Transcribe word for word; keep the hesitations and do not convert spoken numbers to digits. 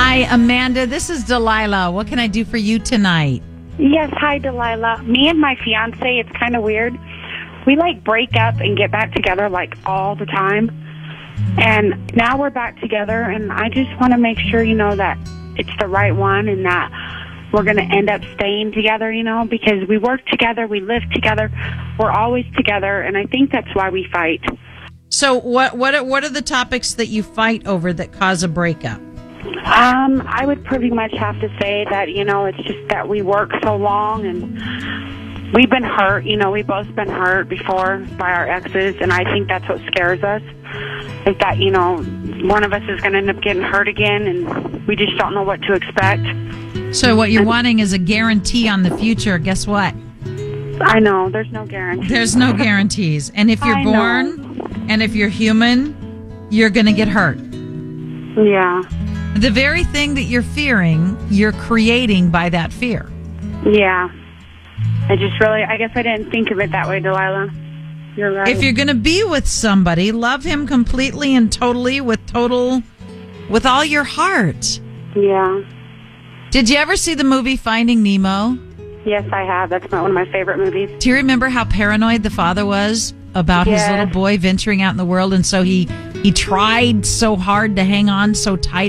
Hi, Amanda. This is Delilah. What can I do for you tonight? Yes, hi, Delilah. Me and my fiance, it's kind of weird. We, like, break up and get back together, like, all the time. And now we're back together, and I just want to make sure, you know, that it's the right one and that we're going to end up staying together, you know, because we work together, we live together, we're always together, and I think that's why we fight. So what what are, what are the topics that you fight over that cause a breakup? Um, I would pretty much have to say that, you know, it's just that we work so long and we've been hurt. You know, we've both been hurt before by our exes, and I think that's what scares us, is that, you know, one of us is going to end up getting hurt again, and we just don't know what to expect. So what you're wanting is a guarantee on the future. Guess what? I know. There's no guarantee. There's no guarantees. And if you're I born know. and if you're human, you're going to get hurt. Yeah. The very thing that you're fearing, you're creating by that fear. Yeah. I just really, I guess I didn't think of it that way, Delilah. You're right. If you're going to be with somebody, love him completely and totally with total, with all your heart. Yeah. Did you ever see the movie Finding Nemo? Yes, I have. That's my, one of my favorite movies. Do you remember how paranoid the father was about Yes. his little boy venturing out in the world? And so he, he tried so hard to hang on so tight